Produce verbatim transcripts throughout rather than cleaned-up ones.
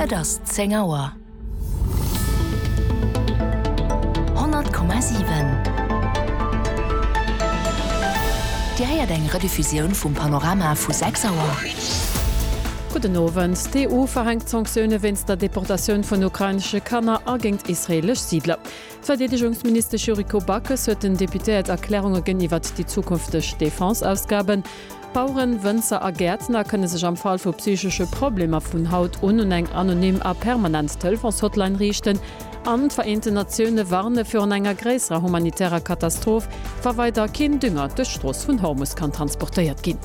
Et ass zehn Auer. hundert Komma sieben. Di heiert eng Rediffusioun vum Panorama vu sechs Auer. Guten Abend. Die E U verhängt Sanktionen wegen der Deportation von ukrainischen Kanner gegen israelische Siedler. Verteidigungsminister Juriko Backes hat den Deputiert Erklärungen gegenüber die zukünftigen Defense-Ausgaben. Bauern, Winzer und Gärtner können sich am Fall von psychischen Problemen von Haut un und eng anonym a permanent Telefons-Hotline richten. An die Vereinten Nationen warnen für eine größere humanitäre Katastrophe, weil weiter kein Dünger durch die Straße von Hormuz kann transportiert gehen.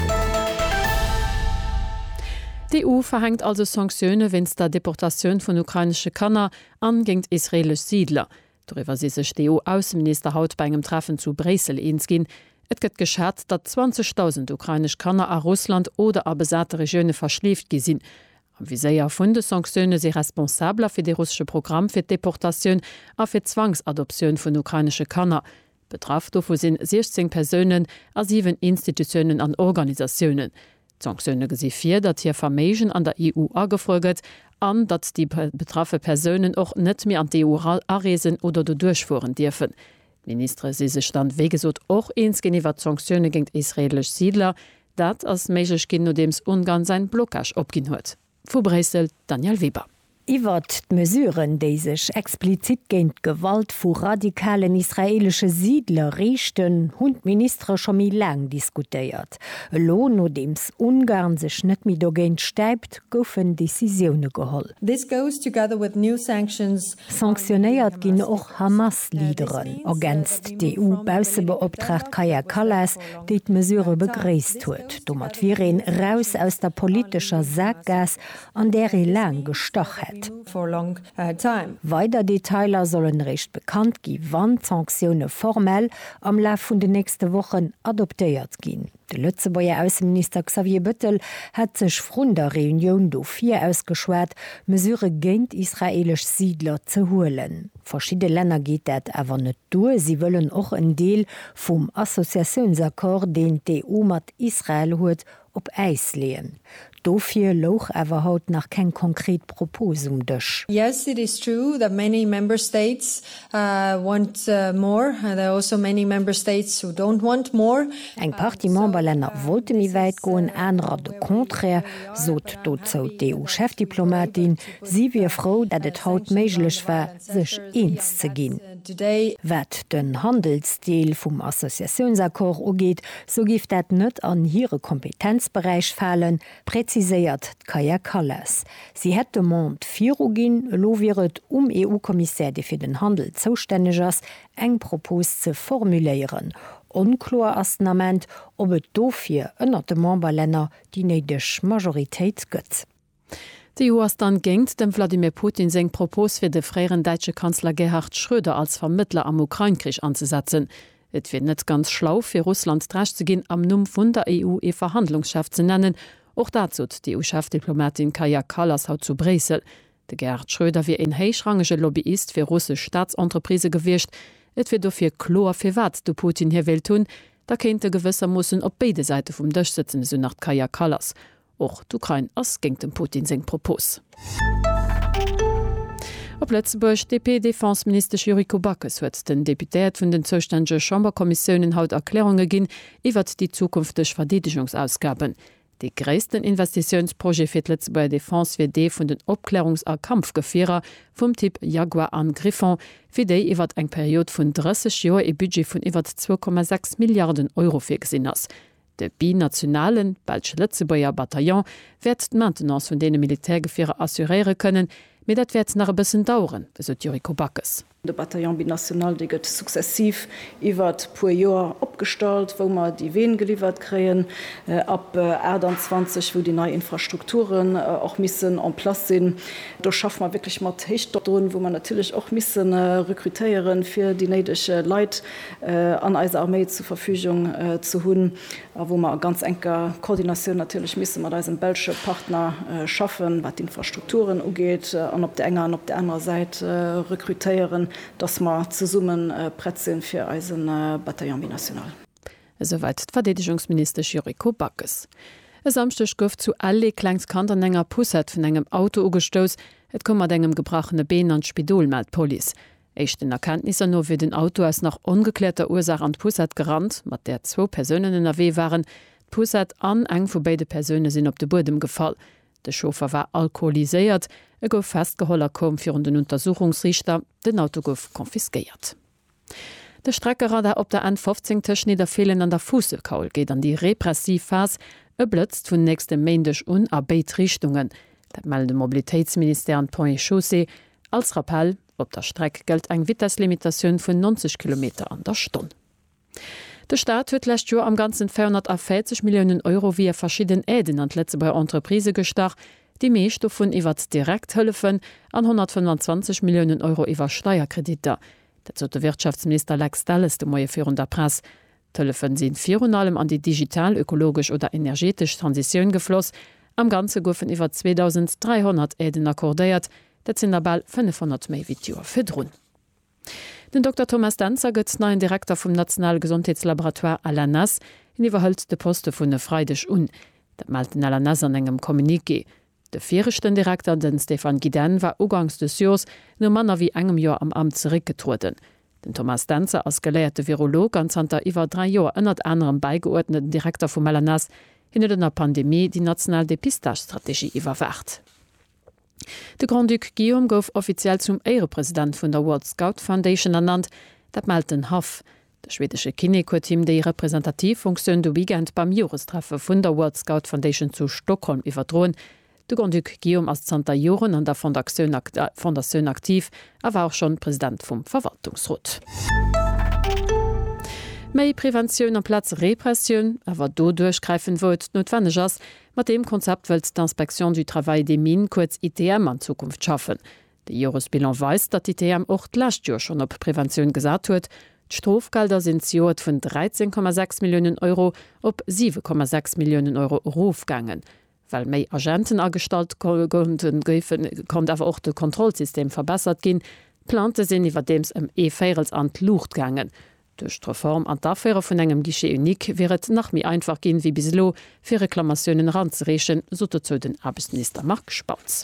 Die E U verhängt also Sanktionen wegen der Deportation von ukrainischen Kanner an gegen israelische Siedler. Darüber sie sich die E U-Außenminister haut bei einem Treffen zu Brüssel eins gehen. Es wird geschätzt, dass zwanzigtausend ukrainische Kanner aus Russland oder aus besetzten Regionen verschläft sind. Wie sehr von den Sanktionen sie responsabel für das russische Programm für die Deportation und für die Zwangsadoption von ukrainischen Kanner. Betroffen davon sind sechzehn Personen aus sieben Institutionen und Organisationen. Sanktionen gesehen vier, dass hier Vermögen an der E U angefolgt an, dass die betroffenen Personen auch nicht mehr an die E U anreisen oder durchfuhren dürfen. Minister sie sich dann wegesot auch eins gegenüber Sanktionen gegen israelische Siedler, das als möglich gehen, nachdem Ungarn sein Blockage abgegeben hat. Von Brüssel, Daniel Weber. Iwer d'Mesuren, déi sech explizit géint Gewalt vu radikalen israelsche Siedler richten, hund Minister schon mi lang diskutéiert. Lo no dems Ungarn sech net mi dogéint steibt, goufen Decisioune geholl. This goes together with new sanctions. Sanktionéiert ginn och Hamas-Liederen, ergänzt D U-Bausebeoptracht Kaja Kallas, déi d'Mesure begréist huet. Dommer viren raus aus der politischer Sackgas, an der e lang gestoch het. Long, uh, Weiter Detailer sollen recht bekannt gi, wann Sanktionen formell am Lauf vun de nächste Wochen adoptiert gin. De Lützebauer Außenminister Xavier Büttel hat sech vun der Reunion do vier ausgeschwert, Mesure géint israelisch Siedler zu holen. Verschiedene Länder geht dat awer net du, sie wollen och en Deel vum Assoziationsakkord, den D U mat Israel huet, op Eis lehen. Dofir loch awer haut nach kein konkret Proposum dech. Yes, it is true that many member states uh, want uh, more. Uh, there are also many member states who don't want more. Eng Parti Memberländer wollte mi weit goen, anrer de contraire, sot dozo D U-Chefdiplomatin, sie wie froh, dat et haut meiglech war, sech eens ze ginn. Wat den Handelsdeel vum Assoziationsakkord ugeet, so gift dat net an hire Kompetenzbereich fallen, präziséiert Kaja Kallas. Sie het de Mond Virugin, lo wiret um E U-Kommissär, de fir den Handel zoustänneg ass, eng Propos ze formuléieren. Unklar asnament, ob et dofir ënner de Memberlänner die neidech Majoritéit gëtt. Die E U ist dann gengt dem Wladimir Putin seng Propos fir de freieren deutsche Kanzler Gerhard Schröder als Vermittler am Ukraine-Krieg anzusetzen. Et wird net ganz schlau fir Russland drecht zu gehen, am Numm vun der E U e Verhandlungschef zu nennen. Auch dazu die E U-Chefdiplomatin Kaja Kallas haut zu Brüssel. De Gerhard Schröder wie ein heichrangische Lobbyist für russische Staatsentreprise gewircht. Et wird dafür klar für wat du Putin hier will tun. Da könnte gewisser mussen op beide Seite vom Tisch sitzen, so nach Kaja Kallas. Auch d'Ukraine ass géng dem Putin seng Propos. Op Lützeburg D P-Defensminister Juriko Backes huet den Deputiert vun den zuständige Chamberkommissionen haut Erklärungen ginn iwwer die zukünftig Verteidigungsausgaben. Die größten Investitionsprojekte für die Lützeburger Defense wird die von den Abklärungs- und Kampfgefährer vom Typ Jaguar an Griffon, für die über eine Periode von dreißig Jahren ein Budget von über zwei Komma sechs Milliarden Euro vorgesehen ist. Der binationalen Belgische Lützeburger Bataillon wird die Maintenance von diesen Militärgefähren assurieren können, aber das wird noch ein bisschen dauern, so Juriko Backes. De Bataillon binational die gëtt sukzessiv iwwer puer Joer opgestalt, wo man die Wehen geliefert kreen, äh, ab äh, zwanzig, wo die neue Infrastrukturen äh, auch missen an Platz sind. Da schafft man wirklich mat hecht drin, wo man natürlich auch missen äh, rekrutieren für die neidische Leid äh, an Eise Armee zur Verfügung äh, zu hunn, äh, wo man ganz enker Koordination natürlich missen man als belsche Partner äh, schaffen, wat die Infrastrukturen ugeht, äh, an op der enger an op der anderen Seite äh, rekrutieren, dass man zu summen äh, Prätzen für Eisen äh, Bataillon binational. Soweit Verteidigungsminister Juriko Backes. E samstech gouf zu alle Kleinskanter enger Pusset vun engem Auto ugestoos, et kommmer engem gebrachene Been an Spidol meldt Poli. Echten Erkenntnisse no fir den Auto ass nach ungeklärter Ursache an Pusset gerannt, mat der zwo Personen in erW waren, Pusset an eng vu beide Persone sinn op de Bodem gefall. De Schofer war alkoholiséiert, e gouf festgeholler kom fir den Untersuchungsrichter, den Auto gouf konfiskeiert. De Streckerer der op der N fünfzehn Tëschen der fehlen an der Fussekaul geht an die Repressivphase, e blëtzt vun nächste Mäendech un a Beitrichtungen. Dat melde Mobilitätsminister an Pont-et-Chaussee als Rappel, op der Streck gelt eng Witterslimitationun vun neunzig Kilometer an der Stunde. Der Staat huet lächt Jo am ganzen vierhundertvierzig Millionen Euro wie verschieden Äden an letze bei Entreprise gestach, die meesstoff vun iwwer direkt hëllefen an hundertfünfundzwanzig Millionen Euro iwwer Steuerkrediter. Dat zo der Wirtschaftsminister Lex Dallas de moie vir der Press. Tëllefen sinn virun allem an die digital, ökologisch oder energetisch Transiioun gefloss, am ganze goufen iwwer zweitausenddreihundert Äden akkordéiert, dat sinn der ball fünfhundert méi wie Joer firrun. Den Doktor Thomas Danzer gëtt neuen Direktor vum Nationalgesundheitslaboratoire Alanas en iwwerhëlt de Poste vun e Freidech un. Dat malt den Alanas an engem Kommuniké. De virchten Direktor den Stefan Guiden war ugangs des Jos no Manner wie engem Joer am Amt zurückgetruden. Den Thomas Danzer als gelehrte Virolog an Zter iwwer drei Joer ënnert anderem beigeordneten Direktor vum Alanas hinne der Pandemie die national Depistagestrategie iwwerwacht. De Grand Duc Guillaume gouf offiziell zum Ehrepräsident vun der World Scout Foundation ernannt, dat malt den Haf. De schwedische Kineko-Team déi Repräsentativfunktionun du Weekend beim Jurestreffe vun der World Scout Foundation zu Stockholm iwwerdroen. De Grand Duc Guillaume as Zter Joren an der Fondation aktiv, er war auch schon Präsident vum Verwaltungsrat. Mei Prävention am Platz Repression, awer do durchgreifen wollt notwendig ass, mat dem Konzept wëlt d'Inspektion du Travail des Minen kurz I T M an Zukunft schaffen. De Jahresbilan weist, dat I T M och lascht Jo schon op Prävention gesat huet. D'Strofgelder sind ziot vun dreizehn Komma sechs Millionen Euro op sieben Komma sechs Millionen Euro Rufgangen. Weil méi Agenten astalt konnten kommt awer auch de Kontrollsystem verbessert gin, plante sinn iwwer dems em E-Férels an Luucht gangen. Durch Reform an d'Affäre vun engem Gische unik wäret nach mi einfach gin wie bislo fir Reklamationen ranzerechen, so zu den Arbeitsminister Mark Spatz.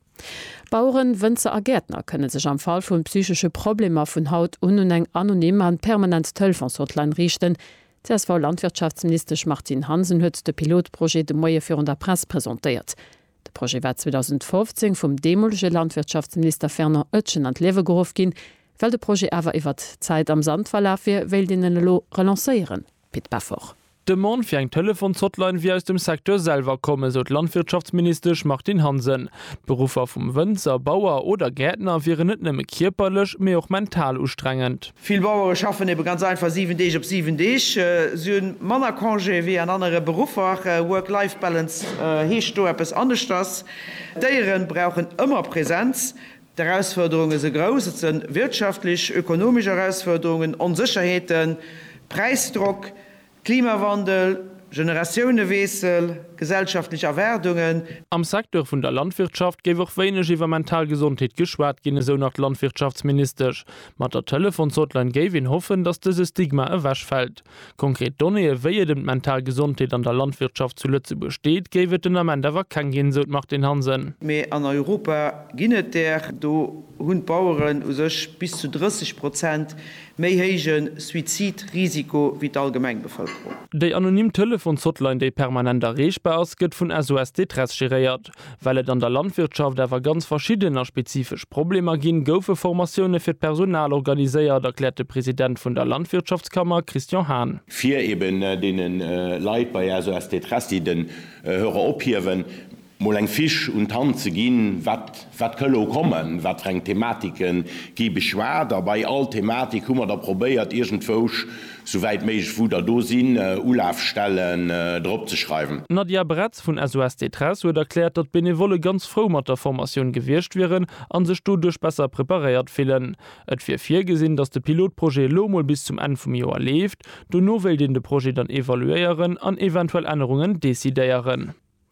Bauern, Wënzer a Gärtner können sech am Fall vun psychische Probleme vun Haut un eng anonym an permanent Tëllfonshotline richten. C S V Landwirtschaftsminister Martin Hansen huet de Pilotprojekt de Moie fir der Press präsentiert. De Projekt war zweitausendfünfzehn vum demolsche Landwirtschaftsminister Ferner Oetschen an Lewe gehof gin, weil de Projekt awer iwwer Zeit am Sandverlafir well den lo relanceieren. Pit Baffoch. De Mon fir eng Telefonshotline wie aus dem Sektor selber komme, so Landwirtschaftsminister Martin Hansen. Berufer vum Wënzer, Bauer oder Gärtner wären net nemme kierperlech, mé auch mental ustrengend. Viel Bauer schaffen eben ganz einfach sieben Tage op sieben Tage. Äh, so Mannerkongé wie an andere Berufer, äh, Work-Life-Balance äh, hecht do etwas anders das. Deieren brauchen immer Präsenz. Die Herausforderungen sind groß, es sind wirtschaftlich, ökonomische Herausforderungen, Unsicherheiten, Preisdruck, Klimawandel, Generationenwechsel, gesellschaftliche Erwerdungen. Am Sektor vun der Landwirtschaft gewe auch wenig iwwer Mentalgesundheit geschwert gene so nach Landwirtschaftsminister. Mat der Telefonshotline Gavin hoffen, dass dieses Stigma ewäsch fällt. Konkret Donne weie dem Mentalgesundheit an der Landwirtschaft zu Lütze besteht, gewet den am Ende kein gehen so macht den Hansen. Me an Europa ginnet der do hun Bauern sech bis zu dreißig Prozent méihégen Suizidrisiko wie d'Allgemeinbevölkerung. Dei anonym Telefonshotline déi permanent erreichbar ass gëtt vun S O S Detress geréiert. Weil et an der Landwirtschaft awer ganz verschiedener spezifisch Probleme ginn goufe Formationune fir Personal organiséiert, erklärte Präsident vun der Landwirtschaftskammer Christian Hahn. Vier eben äh, denen äh, Leiit bei S O S Detress, die den äh, Hörer ophiwen, Mol eng Fisch und Hand ze ginn, wat wat këlle kommen, wat eng Thematiken gi beschwer, dabei all Thematik hummer der probéiert irgend Foch soweit méich wo der do sinn uh, Ulafstellen uh, drop ze schreiben. Nadia Bretz vun S O S Detress huet erklärt, dat Benevolle ganz froh mat der Formation gewircht wären, an sech duch besser prepariert fehlen. Et fir vier gesinn, dats de Pilotprojekt Lomol bis zum Ende vum Joer lebt, du no will den de Projekt dann evaluieren an eventuell Änderungen desideieren.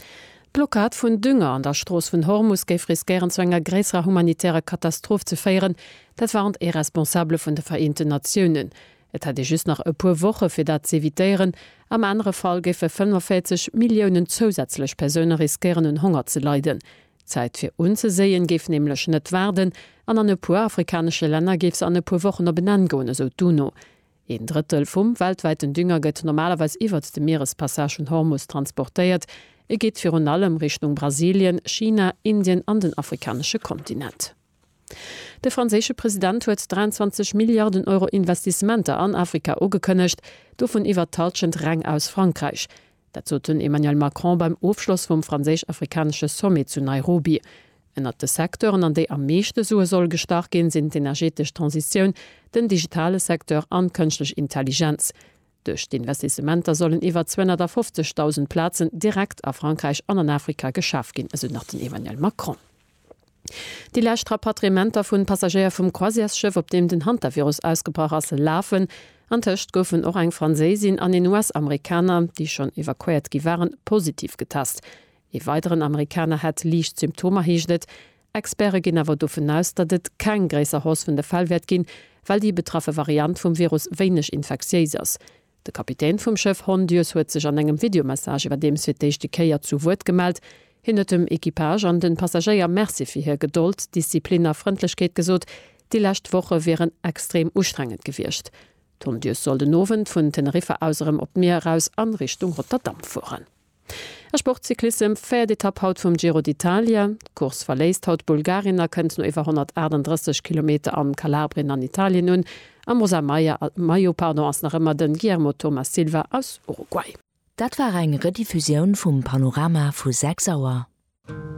Blockad vun Dünger an der Stroos vun Hormus géif riskieren zu enger gräser humanitäre Katastrophe ze féieren, dat waren e responsable vun de Vereinten Nationen. Et hat just nach e puer woche fir dat ze evitéieren, am andere Fall gefe fünfundvierzig Millionen zusätzlich Personen riskieren un Hunger ze leiden. Zeit fir unzeseien gif nämlichlech net werden, an an e puer afrikanische Länder gifs an e puer wochen op benangone so duno. Ein Drittel vum weltweiten Dünger gëtt normalerweise iwwer de Meerespassagen Hormus transportéiert, e geht fir un allem Richtung Brasilien, China, Indien an den afrikanische Kontinent. Der französische Präsident huet dreiundzwanzig Milliarden Euro Investissementer an Afrika ugekënnecht, do vun iwwer talschend Rang aus Frankreich. Dazu tun Emmanuel Macron beim Aufschluss vom französisch-afrikanische Summit zu Nairobi. Ennner de Sektoren, an déi am meeschte Sue soll gestark gin, sind energetisch Transition, den digitale Sektor an künstlich Intelligenz. Durch die Investissementer sollen iwwer zweihundertfünfzigtausend Plätzen direkt a Frankreich an an Afrika geschafft gin, also nach den Emmanuel Macron. Die Leichtrapatriementer vun Passagier vum Croisièreschiff, op dem den Hantavirus ausgebrach ass lafen, ancht goufen och eng Franzésin an den U S-Amerikaner, die schon evakuiert gi waren, positiv getast. E weiteren Amerikaner hat liicht Symptome hiechtet. Experte ginn awer dofen aus, dat et kein gräser Haus vun der Fallwert ginn, weil die betraffe Variant vum Virus weinech infektiös ass. De Kapitän vum Chef Hondius huet sech an engem Videomassage iwwer dem fir d'échte Käier zu Wort gemeldt, hinnet dem Ekipage an den Passagier Merci fir hir Geduld, Diszipliner Freundlichkeit gesot, die lächt Woche wären extrem ustrengend gewircht. Hondius soll den Nowen vun Teneriffe auserem op Meer aus an Richtung Rotterdam fuhren. Er Sportcyklism fährt Etapp haut vom Giro d'Italia. Kurs verlässt haut Bulgarien, er könnt nur über hundertachtunddreißig Kilometer am Kalabrien an Italien nun. Am Rosa Mayo, pardon, als noch immer den Guillermo Thomas Silva aus Uruguay. Dat war eine Rediffusion vom Panorama vu sechs Auer.